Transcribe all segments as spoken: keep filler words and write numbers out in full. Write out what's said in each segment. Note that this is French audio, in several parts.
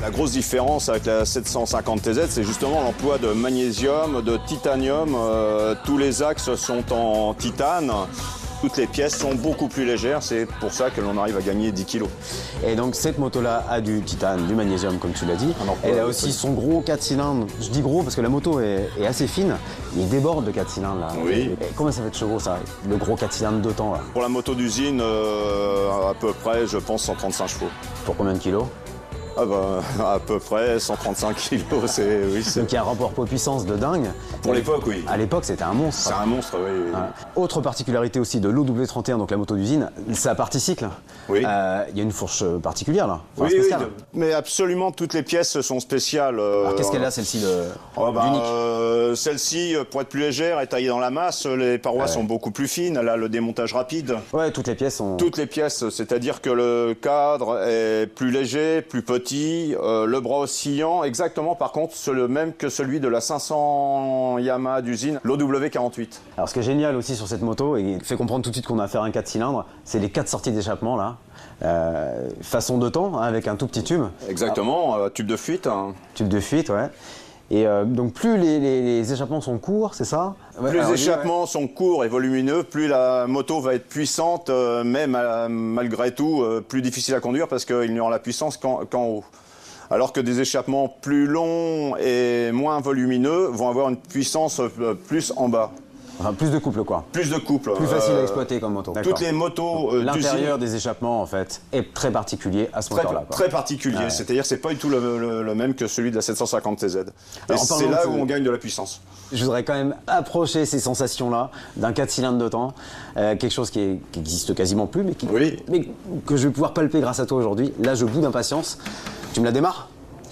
La grosse différence avec la sept cent cinquante T Z, c'est justement l'emploi de magnésium, de titanium. Euh, tous les axes sont en titane. Toutes les pièces sont beaucoup plus légères, c'est pour ça que l'on arrive à gagner dix kilos. Et donc cette moto-là a du titane, du magnésium comme tu l'as dit. Alors, Elle a euh, aussi oui. son gros quatre cylindres. Je dis gros parce que la moto est, est assez fine. Il déborde de quatre cylindres là. Oui. Et combien ça fait de chevaux ça, le gros quatre cylindres de temps là? Pour la moto d'usine, euh, à peu près, je pense, cent trente-cinq chevaux. Pour combien de kilos? Ah bah, à peu près cent trente-cinq kilos, c'est... Oui, Donc il y a un rapport poids-puissance de dingue. pour l'époque, oui. À l'époque c'était un monstre. C'est un monstre, oui. oui. Voilà. Autre particularité aussi de l'O W trente et un, donc la moto d'usine, c'est la partie cycle. Oui. Euh, Il y a une fourche particulière là. Enfin, Oui, oui, spéciale. mais absolument toutes les pièces sont spéciales. euh, Alors qu'est-ce qu'elle a celle-ci de Oh bah, d'unique? euh, Celle-ci, pour être plus légère, est taillée dans la masse. Les parois Ouais. sont beaucoup plus fines. Elle a le démontage rapide. Ouais, toutes les pièces sont. Toutes les pièces, c'est-à-dire que le cadre est plus léger, plus petit, euh, le bras oscillant, exactement par contre, c'est le même que celui de la cinq cents Yamaha d'usine, l'O W quarante-huit. Alors ce qui est génial aussi sur cette moto, et qui fait comprendre tout de suite qu'on a affaire à un quatre cylindres, c'est les quatre sorties d'échappement là. Euh, façon de temps, hein, avec un tout petit tube. Exactement, euh, tube de fuite. Hein. Tube de fuite, ouais. Et euh, donc plus les, les- les échappements sont courts, c'est ça? Ouais, Plus alors, les échappements sont courts et volumineux, plus la moto va être puissante, euh, mais ma- malgré tout euh, plus difficile à conduire parce qu'il n'y aura la puissance qu'en qu'en haut. Alors que des échappements plus longs et moins volumineux vont avoir une puissance euh, plus en bas. Enfin, plus de couple quoi. Plus de couple. Plus facile Euh, à exploiter comme moto. D'accord. Toutes les motos euh, L'intérieur d'usine, des échappements en fait est très particulier à ce très, moteur-là. quoi. très particulier. Ouais. C'est-à-dire que c'est pas du tout le, le- le même que celui de la sept cent cinquante T Z. Et Alors, en c'est parlant là de- où on gagne de la puissance. Je voudrais quand même approcher ces sensations-là d'un quatre cylindres de temps, euh, quelque chose qui, est- qui existe quasiment plus, mais, qui, Oui. mais que je vais pouvoir palper grâce à toi aujourd'hui. Là, je bout d'impatience. Tu me la démarres?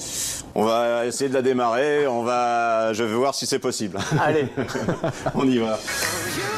On va essayer de la démarrer. On va, je vais voir si c'est possible. Allez. On y va. You